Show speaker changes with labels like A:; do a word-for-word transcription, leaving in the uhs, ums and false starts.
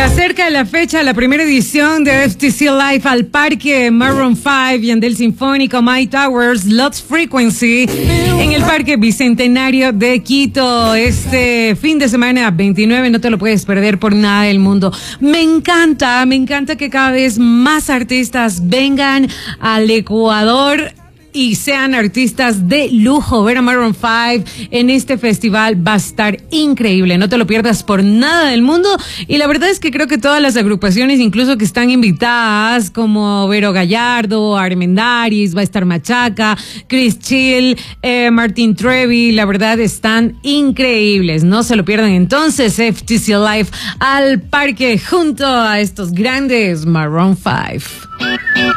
A: acerca la fecha, la primera edición de F T C Live al Parque Maroon cinco, Yandel Sinfónico, My Towers, Lost Frequency, en el Parque Bicentenario de Quito. Este fin de semana veintinueve, no te lo puedes perder por nada del mundo. Me encanta, me encanta que cada vez más artistas vengan al Ecuador y sean artistas de lujo. Ver a Maroon cinco en este festival va a estar increíble, no te lo pierdas por nada del mundo. Y la verdad es que creo que todas las agrupaciones, incluso que están invitadas, como Vero Gallardo, Armendaris, va a estar Machaca, Chris Chill, eh, Martin Trevi, la verdad están increíbles, no se lo pierdan. Entonces F T C Live al parque junto a estos grandes Maroon cinco.